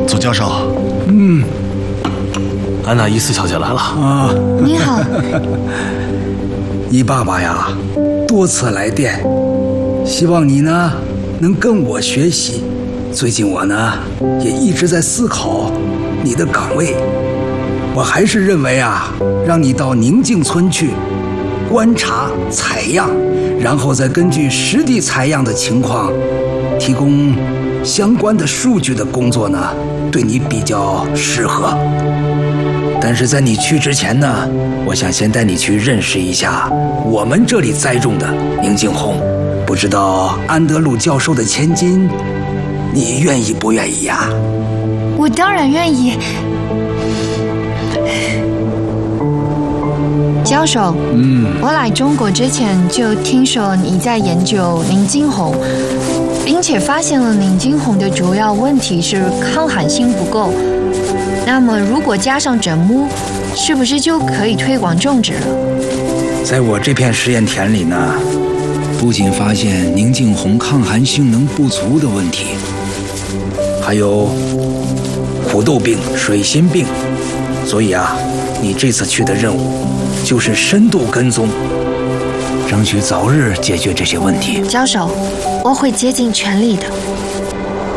左教授。 安娜伊斯小姐来了啊！ 你好。 你爸爸呀，多次来电，希望你呢能跟我学习。最近我呢也一直在思考你的岗位，我还是认为啊，让你到宁静村去观察采样，然后再根据实地采样的情况，提供相关的数据的工作呢，对你比较适合。但是在你去之前呢，我想先带你去认识一下我们这里栽种的宁静红。不知道安德鲁教授的千金，你愿意不愿意呀？ 我当然愿意。教授，我来中国之前就听说你在研究宁静红，并且发现了宁静红的主要问题是抗寒性不够。那么如果加上砧木，是不是就可以推广种植了？ 在我这片实验田里呢，不仅发现宁静红抗寒性能不足的问题，还有苦豆病、水心病。所以啊，你这次去的任务就是深度跟踪，争取早日解决这些问题。 教授，我会竭尽全力的。